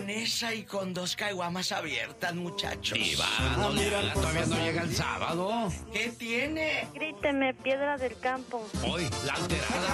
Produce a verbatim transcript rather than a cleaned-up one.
Con esa y con dos caguamas abiertas, muchachos. Diva, no le haga, todavía no llega el sábado. ¿Qué tiene? Gríteme, piedra del campo. Hoy, la alterada.